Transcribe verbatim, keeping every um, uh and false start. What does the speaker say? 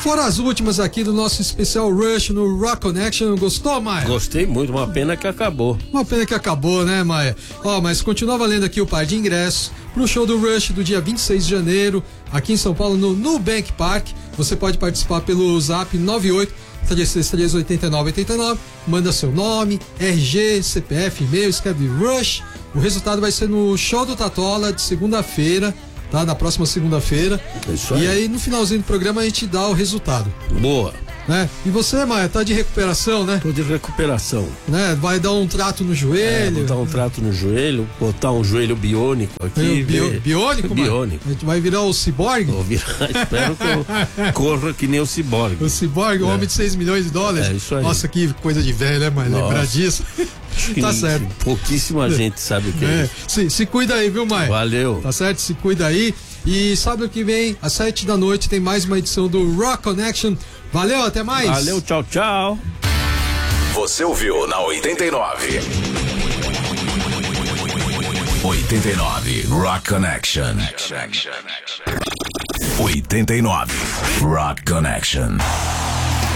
Fora as últimas aqui do nosso especial Rush no Rock Connection. Gostou, Maia? Gostei muito, uma pena que acabou. Uma pena que acabou, né, Maia? Ó, mas continua valendo aqui o par de ingressos pro show do Rush do dia vinte e seis de janeiro, aqui em São Paulo, no Nubank Park. Você pode participar pelo zap nove oito três seis três oito nove oito nove, manda seu nome, R G, C P F, e-mail, escreve Rush. O resultado vai ser no show do Tatola de segunda-feira, tá? Na próxima segunda-feira. Isso aí. E aí no finalzinho do programa a gente dá o resultado. Boa. Né? E você, Maia, tá de recuperação, né? Tô de recuperação. Né? Vai dar um trato no joelho. É, botar um trato no joelho, botar um joelho biônico aqui. Bio, ver... biônico, Maia? Biônico. A gente vai virar o ciborgue? Vou virar, espero que eu corra que nem o ciborgue. O ciborgue, o é. homem de seis milhões de dólares. É isso aí. Nossa, que coisa de velho, né, Maia? Lembrar disso. Tá certo. Pouquíssima gente sabe o que é, é isso. Se, se cuida aí, viu, Maia? Valeu. Tá certo? Se cuida aí. E sábado que vem, às sete da noite, tem mais uma edição do Rock Connection. Valeu, até mais. Valeu, tchau, tchau. Você ouviu na oitenta e nove. oitenta e nove Rock Connection. oitenta e nove Rock Connection.